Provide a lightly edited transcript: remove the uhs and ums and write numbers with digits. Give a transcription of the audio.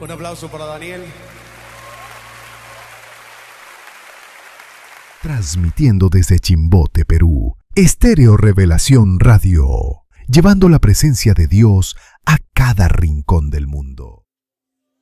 Un aplauso para Daniel. Transmitiendo desde Chimbote, Perú, Estéreo Revelación Radio, llevando la presencia de Dios a cada rincón del mundo.